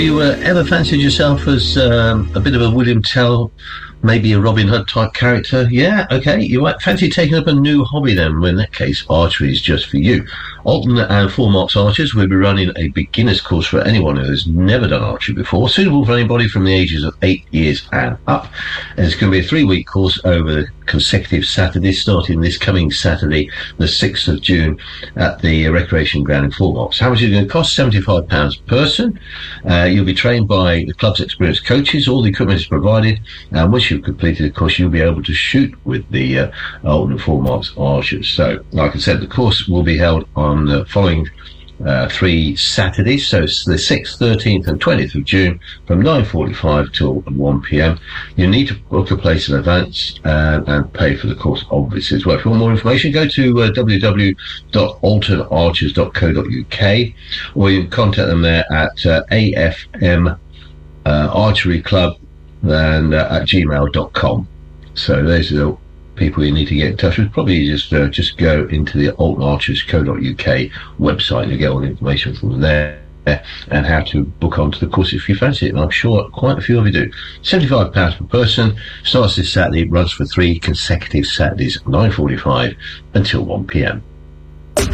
you ever fancied yourself as a bit of a William Tell, maybe a Robin Hood type character? Yeah, okay. You might fancy taking up a new hobby then. Well, in that case, archery is just for you. Alton and Four Marks Archers will be running a beginner's course for anyone who has never done archery before, suitable for anybody from the ages of 8 years and up. And it's going to be a 3-week course over consecutive Saturdays, starting this coming Saturday, the 6th of June, at the Recreation Ground in Four Marks. How much is it going to cost? £75 per person. You'll be trained by the club's experienced coaches. All the equipment is provided. And once you've completed the course, you'll be able to shoot with the Alton and Four Marks Archers. So, like I said, the course will be held on the following 3 Saturdays, so it's the 6th, 13th and 20th of June from 9:45 till 1 p.m. You need to book a place in advance and pay for the course, obviously, as well. If you want more information, go to www.altonarchers.co.uk, or you can contact them there at AFM Archery Club and at gmail.com. So those are the people you need to get in touch with. Probably just go into the altonarchers.co.uk website and you get all the information from there and how to book onto the course if you fancy it. And I'm sure quite a few of you do. £75 per person. Starts this Saturday, runs for 3 consecutive Saturdays, 9:45 until 1 p.m.